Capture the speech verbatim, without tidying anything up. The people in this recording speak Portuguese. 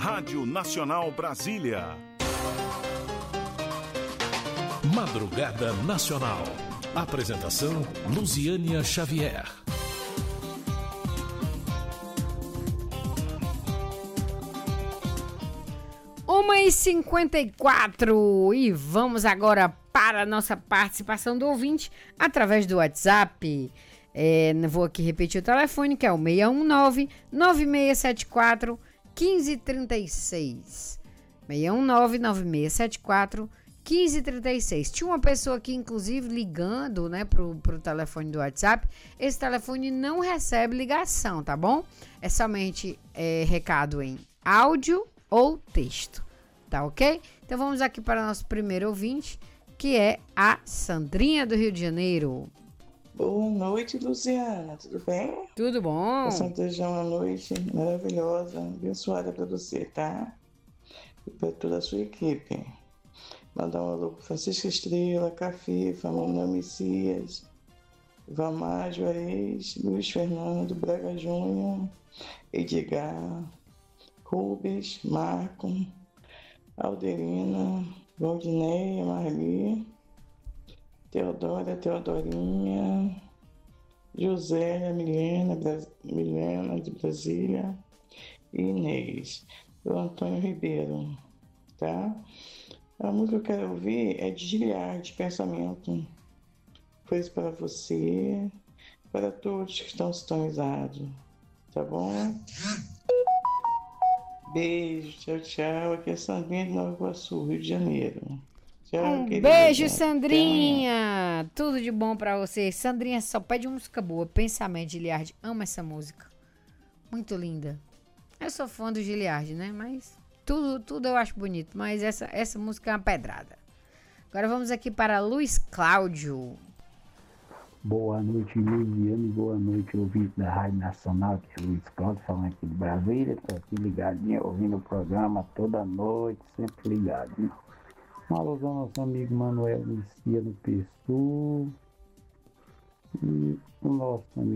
Rádio Nacional Brasília. Madrugada Nacional. Apresentação Luziânia Xavier. uma e cinquenta e quatro e vamos agora para a nossa participação do ouvinte através do WhatsApp. É, vou aqui repetir o telefone, que é o seis um nove, nove seis sete quatro, um cinco três seis. seis um nove, nove seis sete quatro, um cinco três seis. Tinha uma pessoa aqui, inclusive, ligando, né, pro, pro telefone do WhatsApp. Esse telefone não recebe ligação, tá bom? É somente é, recado em áudio ou texto, tá ok? Então vamos aqui para o nosso primeiro ouvinte, que é a Sandrinha do Rio de Janeiro. Boa noite, Luziana, tudo bem? Tudo bom? Posso desejar uma noite maravilhosa, abençoada para você, tá? E para toda a sua equipe. Mandar um alô para Francisca Estrela, Cafifa, Manuel Messias, Vamar Juarez, Luiz Fernando, Braga Júnior, Edgar, Rubens, Marco, Alderina, Valdineia, Marli, Teodora, Teodorinha, José, Milena, Bra- Milena de Brasília e Inês, o Antônio Ribeiro, tá? A música que eu quero ouvir é de Giliard, Pensamento. Foi isso para você, para todos que estão sintonizados, tá bom? Beijo, tchau, tchau. Aqui é Sandrinha de Nova Iguaçu, Rio de Janeiro. Tchau, Um querida. beijo, Até Sandrinha. Tudo de bom pra você. Sandrinha só pede música boa. Pensamento, Giliard. Amo essa música. Muito linda. Eu sou fã do Giliard, né? Mas tudo, tudo eu acho bonito. Mas essa, essa música é uma pedrada. Agora vamos aqui para Luiz Cláudio. Boa noite, Luziane. Boa noite, ouvinte da Rádio Nacional, que é Luiz Cláudio, falando aqui de Brasília. Tô aqui ligadinho, ouvindo o programa toda noite, sempre ligadinho. Um alusão ao nosso amigo Manuel Lucia do Pessoa e o nosso amigo